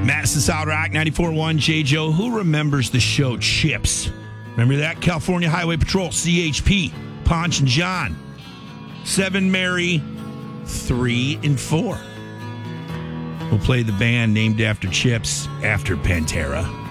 Madison Solid Rock 94.1 J. Joe. Who remembers the show Chips? Remember that? California Highway Patrol, CHP, Ponch and John, 7 Mary, 3 and 4. We'll play the band named after Chips after Pantera.